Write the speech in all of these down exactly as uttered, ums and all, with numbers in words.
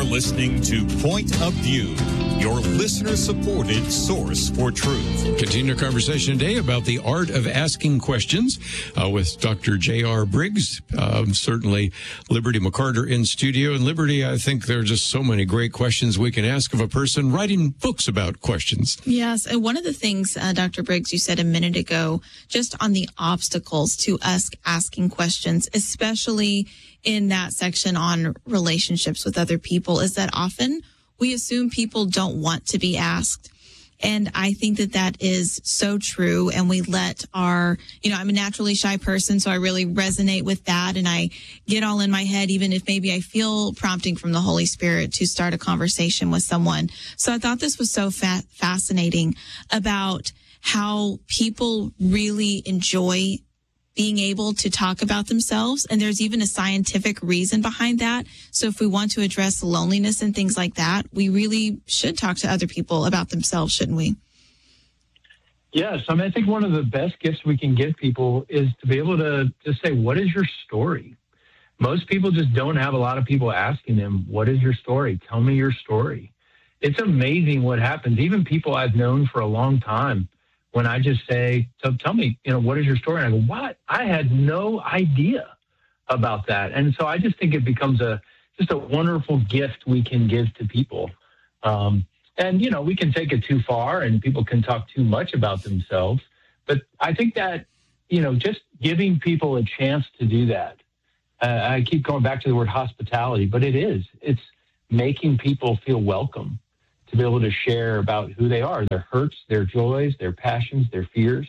listening to Point of View, your listener-supported source for truth. Continue our conversation today about the art of asking questions uh, with Doctor J R. Briggs. Um, certainly, Liberty McCarter in studio. And Liberty, I think there are just so many great questions we can ask of a person writing books about questions. Yes, and one of the things, uh, Doctor Briggs, you said a minute ago, just on the obstacles to us asking questions, especially in that section on relationships with other people, is that often we assume people don't want to be asked. And I think that that is so true. And we let our, you know, I'm a naturally shy person, so I really resonate with that. And I get all in my head, even if maybe I feel prompting from the Holy Spirit to start a conversation with someone. So I thought this was so fa- fascinating about how people really enjoy being able to talk about themselves. And there's even a scientific reason behind that. So if we want to address loneliness and things like that, we really should talk to other people about themselves, shouldn't we? Yes. I mean, I think one of the best gifts we can give people is to be able to just say, what is your story? Most people just don't have a lot of people asking them, what is your story? Tell me your story. It's amazing what happens. Even people I've known for a long time, when I just say, so tell me, you know, what is your story? And I go, what? I had no idea about that. And so I just think it becomes a just a wonderful gift we can give to people. Um, and, you know, we can take it too far and people can talk too much about themselves. But I think that, you know, just giving people a chance to do that. Uh, I keep going back to the word hospitality, but it is. It's making people feel welcome, to be able to share about who they are, their hurts, their joys, their passions, their fears.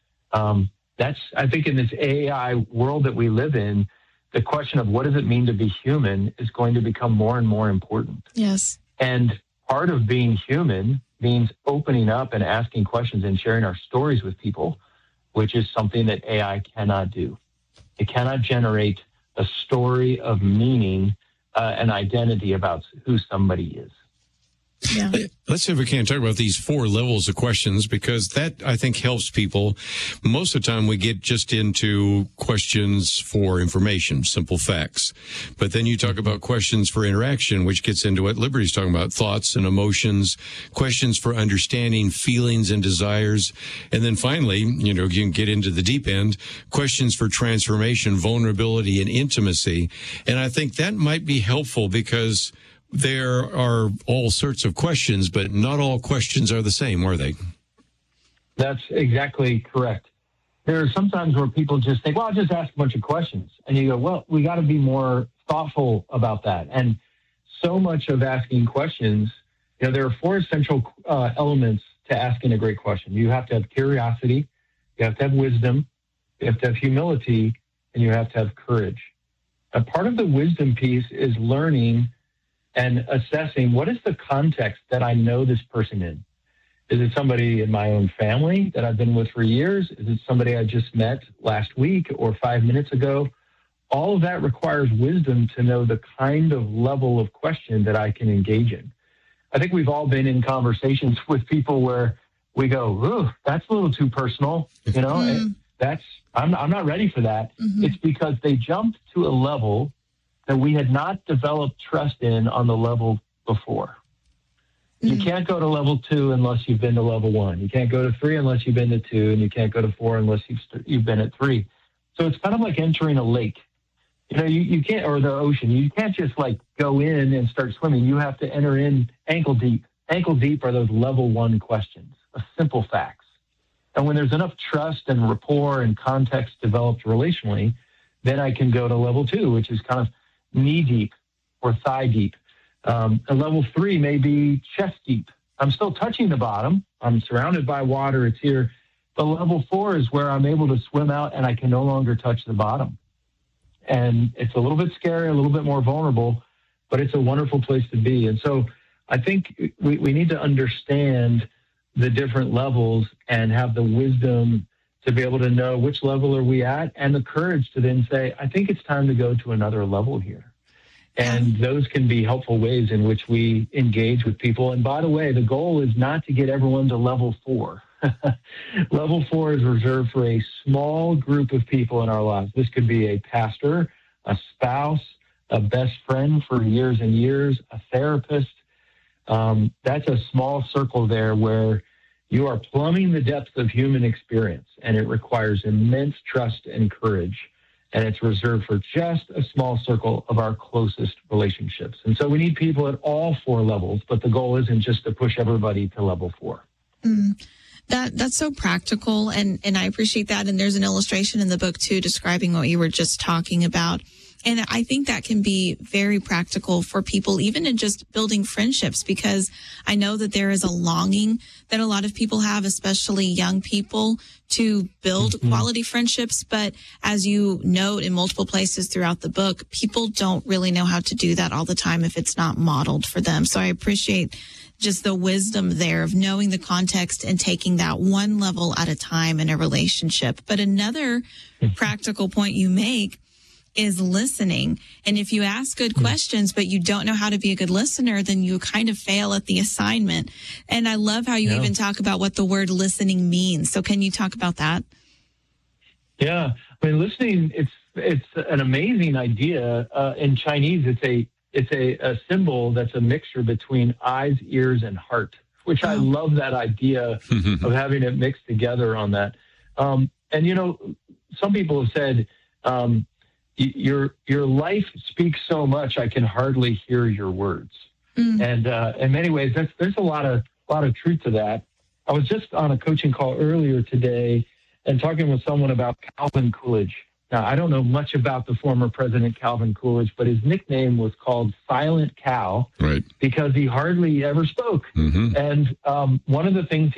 Um, that's, I think, in this A I world that we live in, the question of what does it mean to be human is going to become more and more important. Yes. And part of being human means opening up and asking questions and sharing our stories with people, which is something that A I cannot do. It cannot generate a story of meaning, uh, an identity about who somebody is. Yeah. Let's see if we can talk about these four levels of questions, because that, I think, helps people. Most of the time we get just into questions for information, simple facts. But then you talk about questions for interaction, which gets into what Liberty's talking about, thoughts and emotions, questions for understanding feelings and desires. And then finally, you know, you can get into the deep end, questions for transformation, vulnerability, and intimacy. And I think that might be helpful because there are all sorts of questions, but not all questions are the same, are they? That's exactly correct. There are sometimes where people just think, well, I'll just ask a bunch of questions. And you go, well, we got to be more thoughtful about that. And so much of asking questions, you know, there are four essential uh, elements to asking a great question. You have to have curiosity, you have to have wisdom, you have to have humility, and you have to have courage. A part of the wisdom piece is learning and assessing what is the context that I know this person in. Is it somebody in my own family that I've been with for years? Is it somebody I just met last week or five minutes ago? All of that requires wisdom to know the kind of level of question that I can engage in. I think we've all been in conversations with people where we go, ooh, that's a little too personal, you know, mm-hmm. and that's, I'm, I'm not ready for that. Mm-hmm. It's because they jumped to a level that we had not developed trust in on the level before. Mm-hmm. You can't go to level two unless you've been to level one. You can't go to three unless you've been to two, and you can't go to four unless you've, you've been at three. So it's kind of like entering a lake. You know, you, you can't, or the ocean, you can't just like go in and start swimming. You have to enter in ankle deep. Ankle deep are those level one questions, simple facts. And when there's enough trust and rapport and context developed relationally, then I can go to level two, which is kind of knee deep or thigh deep. Um, and level three may be chest deep. I'm still touching the bottom. I'm surrounded by water. It's here. But level four is where I'm able to swim out and I can no longer touch the bottom. And it's a little bit scary, a little bit more vulnerable, but it's a wonderful place to be. And so I think we, we need to understand the different levels and have the wisdom to be able to know which level are we at, and the courage to then say, I think it's time to go to another level here. And those can be helpful ways in which we engage with people. And by the way, the goal is not to get everyone to level four. Level four is reserved for a small group of people in our lives. This could be a pastor, a spouse, a best friend for years and years, a therapist. Um, that's a small circle there where you are plumbing the depths of human experience, and it requires immense trust and courage. And it's reserved for just a small circle of our closest relationships. And so we need people at all four levels, but the goal isn't just to push everybody to level four. Mm. That that's so practical, and, and I appreciate that. And there's an illustration in the book, too, describing what you were just talking about. And I think that can be very practical for people, even in just building friendships, because I know that there is a longing that a lot of people have, especially young people, to build mm-hmm. quality friendships. But as you note in multiple places throughout the book, people don't really know how to do that all the time if it's not modeled for them. So I appreciate just the wisdom there of knowing the context and taking that one level at a time in a relationship. But another mm-hmm. practical point you make is listening. And if you ask good questions, but you don't know how to be a good listener, then you kind of fail at the assignment. And I love how you yeah. even talk about what the word listening means. So can you talk about that? Yeah. I mean, listening, it's, it's an amazing idea. Uh, in Chinese, it's a, it's a, a symbol that's a mixture between eyes, ears, and heart, which oh. I love that idea of having it mixed together on that. Um, and, you know, some people have said, um, Your your life speaks so much, I can hardly hear your words. Mm. And uh, in many ways, that's, there's a lot of lot of truth to that. I was just on a coaching call earlier today and talking with someone about Calvin Coolidge. Now, I don't know much about the former president, Calvin Coolidge, but his nickname was called Silent Cal, right, because he hardly ever spoke. Mm-hmm. And um, one of the things